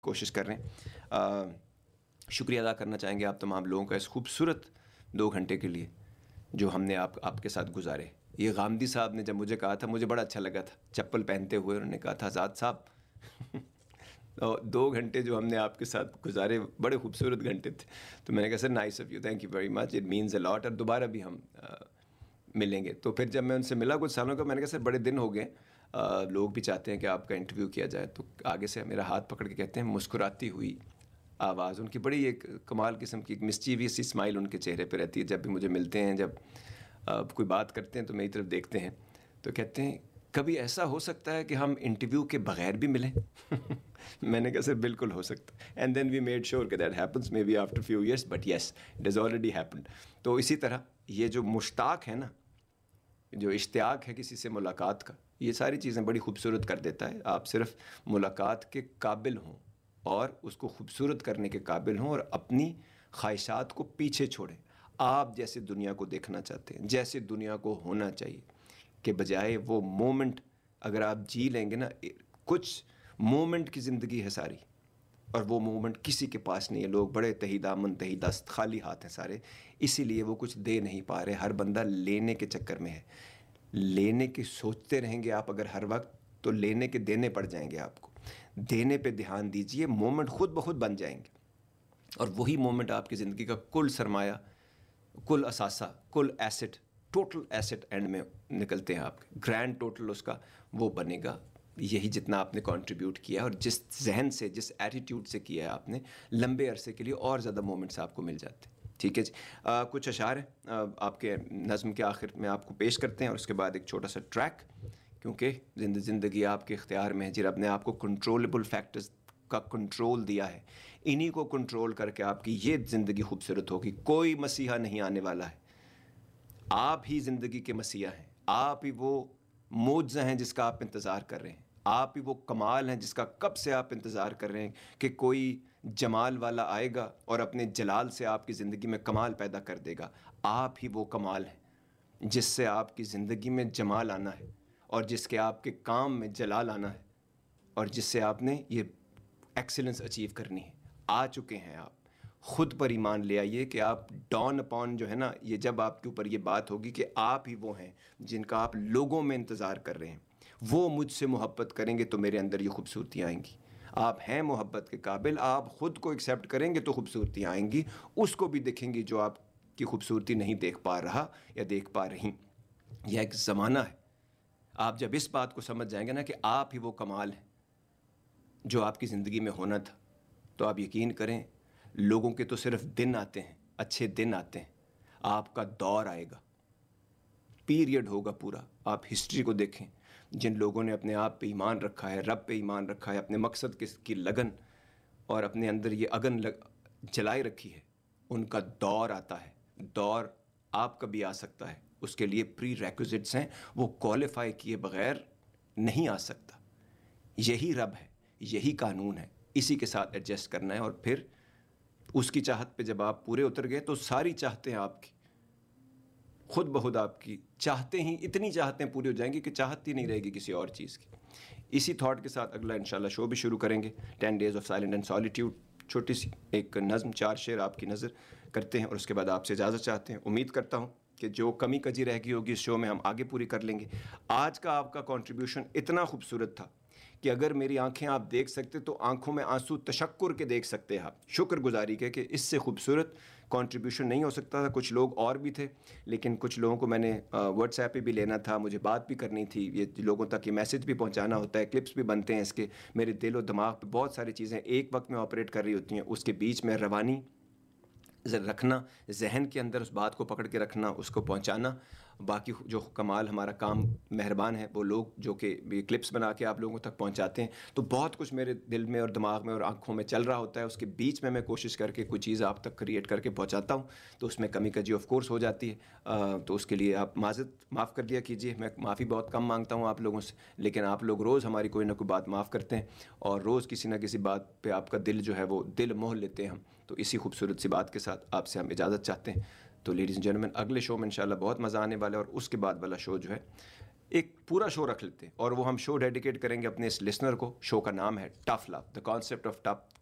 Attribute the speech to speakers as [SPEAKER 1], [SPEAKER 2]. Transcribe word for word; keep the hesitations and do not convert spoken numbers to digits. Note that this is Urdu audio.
[SPEAKER 1] کوشش کر رہے ہیں. شکریہ ادا کرنا چاہیں گے آپ تمام لوگوں کا اس خوبصورت دو گھنٹے کے لیے جو ہم نے آپ آپ کے ساتھ گزارے. یہ غامدی صاحب نے جب مجھے کہا تھا مجھے بڑا اچھا لگا تھا, چپل پہنتے ہوئے انہوں نے کہا تھا آزاد صاحب دو گھنٹے جو ہم نے آپ کے ساتھ گزارے بڑے خوبصورت گھنٹے تھے. تو میں نے کہا سر nice of you, thank you very much, it means a لاٹ. اور دوبارہ بھی ہم ملیں گے. تو پھر جب میں ان سے ملا کچھ سالوں کا, میں نے کہا سر بڑے دن ہو گئے, لوگ بھی چاہتے ہیں کہ آپ کا انٹرویو کیا جائے. تو آگے سے میرا ہاتھ پکڑ کے کہتے ہیں, مسکراتی ہوئی آواز ان کی, بڑی ایک کمال قسم کی ایک مسچیویس سی اسمائل ان کے چہرے پہ رہتی ہے جب بھی مجھے ملتے ہیں. جب کوئی بات کرتے ہیں تو میری طرف دیکھتے ہیں تو کہتے ہیں کبھی ایسا ہو سکتا ہے کہ ہم انٹرویو کے بغیر بھی ملیں. میں نے کہا سر بالکل ہو سکتا ہے. And then we made sure کہ that happens may be after few years, but yes it is already happened. تو اسی طرح یہ جو مشتاق ہے نا, جو اشتیاق ہے کسی سے ملاقات کا, یہ ساری چیزیں بڑی خوبصورت کر دیتا ہے. آپ صرف ملاقات کے قابل ہوں اور اس کو خوبصورت کرنے کے قابل ہوں, اور اپنی خواہشات کو پیچھے چھوڑیں. آپ جیسے دنیا کو دیکھنا چاہتے ہیں, جیسے دنیا کو ہونا چاہیے, کہ بجائے وہ مومنٹ اگر آپ جی لیں گے نا, کچھ مومنٹ کی زندگی ہے ساری, اور وہ مومنٹ کسی کے پاس نہیں ہے. لوگ بڑے تہی دامن تہی دست خالی ہاتھ ہیں سارے, اسی لیے وہ کچھ دے نہیں پا رہے. ہر بندہ لینے کے چکر میں ہے. لینے کی سوچتے رہیں گے آپ اگر ہر وقت, تو لینے کے دینے پڑ جائیں گے آپ کو. دینے پہ دھیان دیجئے, مومنٹ خود بخود بن جائیں گے, اور وہی مومنٹ آپ کی زندگی کا کل سرمایہ, کل اثاثہ, کل ایسٹ, ٹوٹل ایسٹ اینڈ میں نکلتے ہیں آپ کے. گرینڈ ٹوٹل اس کا وہ بنے گا, یہی جتنا آپ نے کنٹریبیوٹ کیا ہے, اور جس ذہن سے, جس ایٹیٹیوڈ سے کیا ہے آپ نے, لمبے عرصے کے لیے اور زیادہ مومنٹس آپ کو مل جاتے ہیں. ٹھیک ہے جی, آ, کچھ اشعار ہیں آپ کے نظم کے آخر میں آپ کو پیش کرتے ہیں, اور اس کے بعد ایک چھوٹا سا ٹریک, کیونکہ زندگی آپ کے اختیار میں ہے جی. رب نے آپ کو کنٹرولبل فیکٹرز کا کنٹرول دیا ہے, انہی کو کنٹرول کر کے آپ کی یہ زندگی خوبصورت ہوگی. کوئی مسیحا نہیں آنے والا ہے, آپ ہی زندگی کے مسیحا ہیں. آپ ہی وہ معجزہ ہیں جس کا آپ انتظار کر رہے ہیں. آپ ہی وہ کمال ہیں جس کا کب سے آپ انتظار کر رہے ہیں کہ کوئی جمال والا آئے گا اور اپنے جلال سے آپ کی زندگی میں کمال پیدا کر دے گا. آپ ہی وہ کمال ہیں جس سے آپ کی زندگی میں جمال آنا ہے, اور جس کے آپ کے کام میں جلال آنا ہے, اور جس سے آپ نے یہ ایکسلنس اچیو کرنی ہے. آ چکے ہیں آپ. خود پر ایمان لے آئیے کہ آپ ڈان اپون جو ہے نا, یہ جب آپ کے اوپر یہ بات ہوگی کہ آپ ہی وہ ہیں جن کا آپ لوگوں میں انتظار کر رہے ہیں, وہ مجھ سے محبت کریں گے تو میرے اندر یہ خوبصورتیاں آئیں گی. آپ ہیں محبت کے قابل, آپ خود کو ایکسیپٹ کریں گے تو خوبصورتیاں آئیں گی. اس کو بھی دیکھیں گی جو آپ کی خوبصورتی نہیں دیکھ پا رہا یا دیکھ پا رہی. یہ ایک زمانہ ہے. آپ جب اس بات کو سمجھ جائیں گے نا کہ آپ ہی وہ کمال ہیں جو آپ کی زندگی میں ہونا تھا, تو آپ یقین کریں لوگوں کے تو صرف دن آتے ہیں, اچھے دن آتے ہیں. آپ کا دور آئے گا, پیریڈ ہوگا پورا. آپ ہسٹری کو دیکھیں, جن لوگوں نے اپنے آپ پہ ایمان رکھا ہے, رب پہ ایمان رکھا ہے, اپنے مقصد کی لگن اور اپنے اندر یہ اگن جلائے رکھی ہے, ان کا دور آتا ہے. دور آپ کا بھی آ سکتا ہے, اس کے لیے پری ریکوزٹس ہیں, وہ کوالیفائی کیے بغیر نہیں آ سکتا. یہی رب ہے, یہی قانون ہے, اسی کے ساتھ ایڈجسٹ کرنا ہے. اور پھر اس کی چاہت پہ جب آپ پورے اتر گئے تو ساری چاہتے ہیں آپ کی خود بخود آپ کی چاہتے ہی اتنی چاہتے ہیں پوری ہو جائیں گی کہ چاہت ہی نہیں رہے گی کسی اور چیز کی. اسی تھاٹ کے ساتھ اگلا انشاءاللہ شو بھی شروع کریں گے, ten days of silent and solitude. چھوٹی سی ایک نظم, چار شعر آپ کی نظر کرتے ہیں, اور اس کے بعد آپ سے اجازت چاہتے ہیں. امید کرتا ہوں کہ جو کمی کجی رہ گئی ہوگی اس شو میں ہم آگے پوری کر لیں گے. آج کا آپ کا کنٹریبیوشن اتنا خوبصورت تھا کہ اگر میری آنکھیں آپ دیکھ سکتے تو آنکھوں میں آنسو تشکر کے دیکھ سکتے ہیں آپ, شکر گزاری کے, کہ اس سے خوبصورت کنٹریبیوشن نہیں ہو سکتا تھا. کچھ لوگ اور بھی تھے, لیکن کچھ لوگوں کو میں نے واٹس ایپ پہ بھی لینا تھا, مجھے بات بھی کرنی تھی, یہ لوگوں تک یہ میسج بھی پہنچانا ہوتا ہے, کلپس بھی بنتے ہیں اس کے. میرے دل و دماغ پہ بہت ساری چیزیں ایک وقت میں آپریٹ کر رہی ہوتی ہیں, اس کے بیچ میں روانی رکھنا, ذہن کے اندر اس بات کو پکڑ کے رکھنا, اس کو پہنچانا. باقی جو کمال ہمارا کام مہربان ہے وہ لوگ جو کہ کلپس بنا کے آپ لوگوں تک پہنچاتے ہیں. تو بہت کچھ میرے دل میں اور دماغ میں اور آنکھوں میں چل رہا ہوتا ہے, اس کے بیچ میں میں کوشش کر کے کوئی چیز آپ تک کریٹ کر کے پہنچاتا ہوں, تو اس میں کمی کجی آف کورس ہو جاتی ہے. آ, تو اس کے لیے آپ معذرت معاف کر دیا کیجیے. میں معافی بہت کم مانگتا ہوں آپ لوگوں سے, لیکن آپ لوگ روز ہماری کوئی نہ کوئی بات معاف کرتے ہیں, اور روز کسی نہ کسی بات پہ آپ کا دل جو ہے وہ دل موہ لیتے ہیں ہم. تو اسی خوبصورت سی بات کے ساتھ آپ سے ہم اجازت چاہتے ہیں. تو لیڈیز اینڈ جینٹلمین, اگلے شو میں انشاءاللہ بہت مزہ آنے والا ہے, اور اس کے بعد والا شو جو ہے ایک پورا شو رکھ لیتے ہیں اور وہ ہم شو ڈیڈیکیٹ کریں گے اپنے اس لسنر کو. شو کا نام ہے tough love, the concept of tough